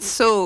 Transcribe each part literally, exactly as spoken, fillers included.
So,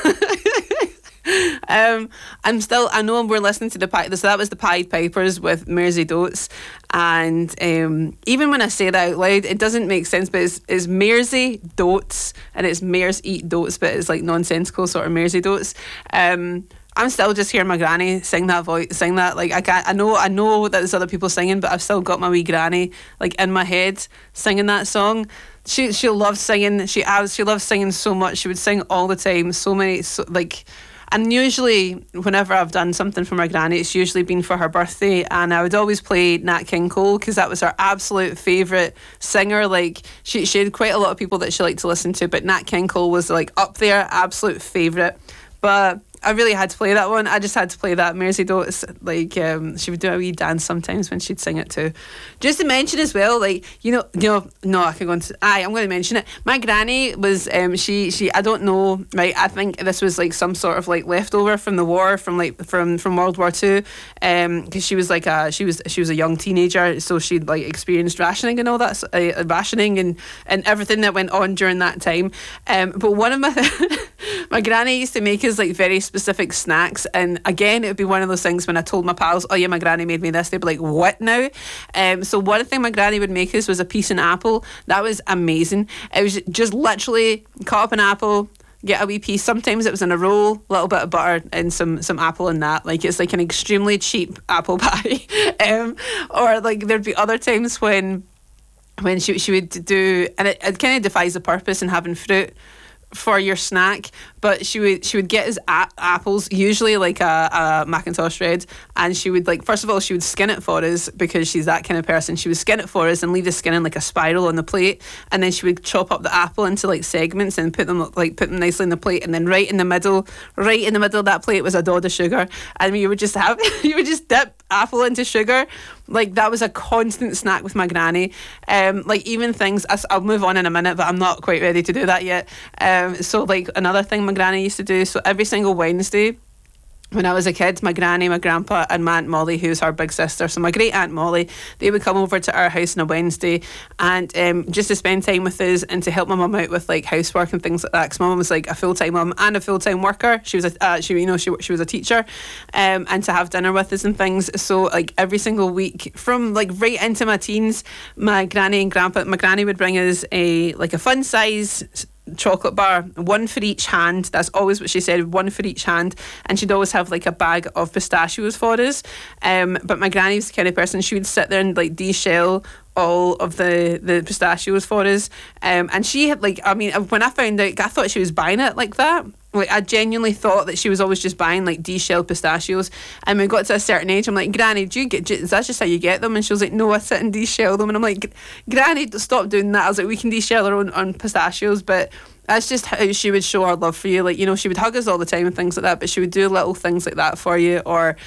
um, I'm still, I know we're listening to the Pied, so that was the Pied Pipers with Mersey Dotes. And um, even when I say that out loud, it doesn't make sense, but it's, it's Mersey Dotes, and it's Mares Eat Dotes, but it's like nonsensical sort of Mersey Dotes. Um, I'm still just hearing my granny sing that voice, sing that. Like I can't. I know. I know that there's other people singing, but I've still got my wee granny like in my head singing that song. She she loves singing. She has. She loves singing so much. She would sing all the time. So many. So, like, and usually whenever I've done something for my granny, it's usually been for her birthday, and I would always play Nat King Cole because that was her absolute favourite singer. Like she she had quite a lot of people that she liked to listen to, but Nat King Cole was like up there, absolute favourite. But I really had to play that one. I just had to play that Mersey Dotes. Like um, she would do a wee dance sometimes when she'd sing it too. Just to mention as well, like you know, you know, no, I can go into. Aye, I'm going to mention it. My granny was um, she she. I don't know, right? I think this was like some sort of like leftover from the war, from like from from World War Two, um, because she was like a she was she was a young teenager, so she'd like experienced rationing and all that uh, rationing and and everything that went on during that time. Um, but one of my my granny used to make us like very specific snacks, and again it would be one of those things when I told my pals, oh yeah, my granny made me this, they'd be like, what now? Um, so one thing my granny would make us was a piece of apple. That was amazing. It was just literally cut up an apple, get a wee piece. Sometimes it was in a roll, a little bit of butter and some some apple in that. Like it's like an extremely cheap apple pie. um, or like there'd be other times when when she she would do, and it, it kind of defies the purpose in having fruit for your snack, but she would she would get us a- apples, usually like a, a Macintosh Red, and she would like first of all she would skin it for us because she's that kind of person. She would skin it for us and leave the skin in like a spiral on the plate, and then she would chop up the apple into like segments and put them like put them nicely in the plate, and then right in the middle, right in the middle of that plate was a dod of sugar, and you would just have you would just dip apple into sugar. Like that was a constant snack with my granny. Um, like even things, I'll move on in a minute, but I'm not quite ready to do that yet. Um, so like another thing my granny used to do, so every single Wednesday when I was a kid, my granny, my grandpa and my Aunt Molly, who's her big sister, so my great Aunt Molly, they would come over to our house on a Wednesday and um, just to spend time with us and to help my mum out with like housework and things like that, because my mum was like a full-time mum and a full-time worker. She was a, uh, she, you know, she, she was a teacher, um, and to have dinner with us and things. So like every single week from like right into my teens, my granny and grandpa, my granny would bring us a like a fun size chocolate bar, one for each hand. That's always what she said, one for each hand. And she'd always have like a bag of pistachios for us. Um, but my granny was the kind of person, she would sit there and like de-shell all of the the pistachios for us. Um, and she had like, I mean, when I found out, I thought she was buying it like that. Like I genuinely thought that she was always just buying like de-shelled pistachios. And when we got to a certain age, I'm like, Granny, do you get, is that just how you get them? And she was like, no, I sit and de-shell them. And I'm like, Granny, stop doing that. I was like, we can de-shell our own, own pistachios, but that's just how she would show her love for you. Like, you know, she would hug us all the time and things like that, but she would do little things like that for you, or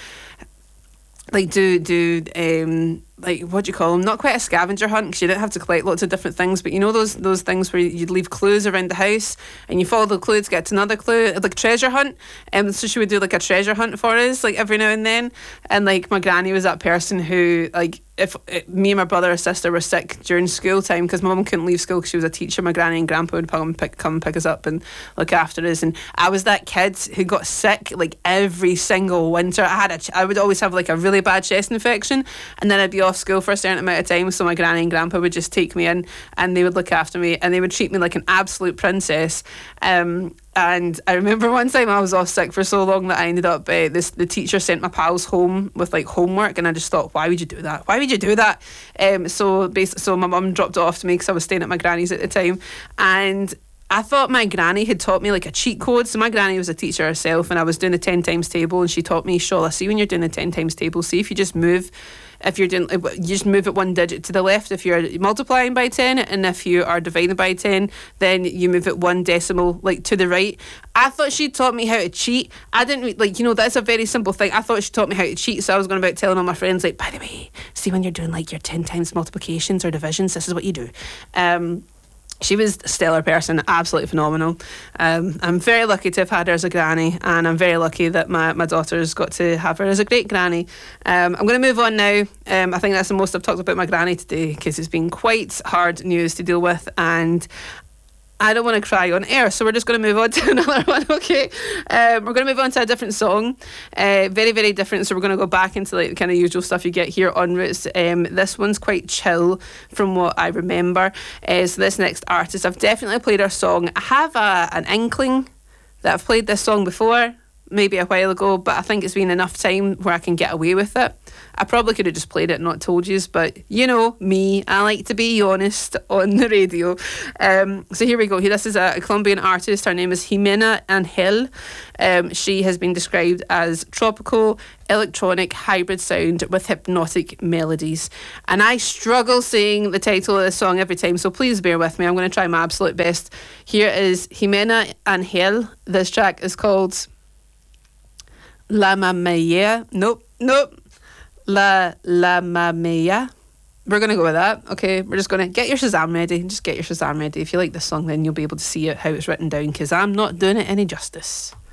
like do do um like, what do you call them? Not quite a scavenger hunt, because you didn't have to collect lots of different things, but you know those those things where you'd leave clues around the house and you follow the clue to get to another clue, like treasure hunt. And um, so she would do like a treasure hunt for us, like every now and then. And like my granny was that person who, like, if it, me and my brother or sister were sick during school time, because my mum couldn't leave school because she was a teacher, my granny and grandpa would come and pick, come and pick us up and look after us. And I was that kid who got sick like every single winter. I had a, ch- I would always have like a really bad chest infection, and then I'd be off school for a certain amount of time, so my granny and grandpa would just take me in and they would look after me and they would treat me like an absolute princess. Um, and I remember one time I was off sick for so long that I ended up uh, this the teacher sent my pals home with like homework, and I just thought, why would you do that? Why would you do that? Um, so basically, so my mum dropped it off to me because I was staying at my granny's at the time, and I thought my granny had taught me like a cheat code. So my granny was a teacher herself, and I was doing the ten times table, and she taught me, Shola, see when you're doing the ten times table, see if you just move, if you're doing, you just move it one digit to the left if you're multiplying by ten, and if you are dividing by ten, then you move it one decimal like to the right. I thought she taught me how to cheat. I didn't, like, you know, that's a very simple thing. I thought she taught me how to cheat, so I was going about telling all my friends, like, by the way, see when you're doing like your ten times multiplications or divisions, this is what you do. Um, She was a stellar person, absolutely phenomenal. Um, I'm very lucky to have had her as a granny, and I'm very lucky that my, my daughter's got to have her as a great granny. Um, I'm going to move on now. Um, I think that's the most I've talked about my granny today, because it's been quite hard news to deal with, and I don't want to cry on air, so we're just going to move on to another one, okay? Um, we're going to move on to a different song. Uh, very, very different. So we're going to go back into like the kind of usual stuff you get here on Roots. Um, this one's quite chill from what I remember. Uh, so this next artist, I've definitely played her song. I have a, an inkling that I've played this song before, maybe a while ago, but I think it's been enough time where I can get away with it. I probably could have just played it and not told you, but you know me, I like to be honest on the radio. Um, so here we go. This is a Colombian artist. Her name is Jimena Angel. Um, she has been described as tropical, electronic, hybrid sound with hypnotic melodies. And I struggle saying the title of the song every time, so please bear with me. I'm going to try my absolute best. Here is Jimena Angel. This track is called La Mamaya. Nope, nope. La La Mamaya. We're going to go with that. Okay, we're just going to get your Shazam ready. Just get your Shazam ready. If you like this song, then you'll be able to see it, how it's written down, because I'm not doing it any justice.